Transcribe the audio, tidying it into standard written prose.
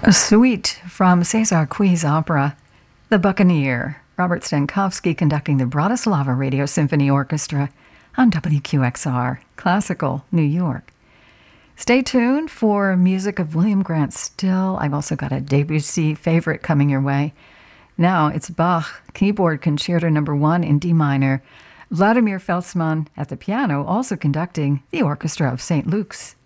A suite from César Cuy's opera, The Buccaneer, Robert Stankowski conducting the Bratislava Radio Symphony Orchestra on WQXR, Classical, New York. Stay tuned for music of William Grant Still. I've also got a Debussy favorite coming your way. Now it's Bach, Keyboard Concerto No. 1 in D minor. Vladimir Feltzman at the piano, also conducting the Orchestra of St. Luke's.